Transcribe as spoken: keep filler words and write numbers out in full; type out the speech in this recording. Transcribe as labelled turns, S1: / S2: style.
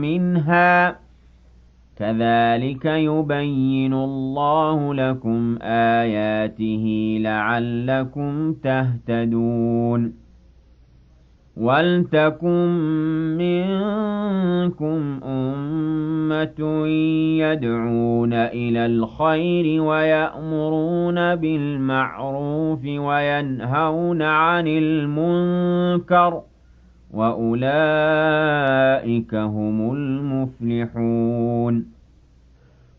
S1: مِنْهَا ۚ كَذَٰلِكَ يُبَيِّنُ اللَّهُ لَكُمْ آيَاتِهِ لَعَلَّكُمْ تَهْتَدُونَ وَلْتَكُن مِّنكُمْ أُمَّةٌ يَدْعُونَ إِلَى الْخَيْرِ وَيَأْمُرُونَ بِالْمَعْرُوفِ وَيَنْهَوْنَ عَنِ الْمُنكَرِ ۚ وَأُولَٰئِكَ هُمُ الْمُفْلِحُونَ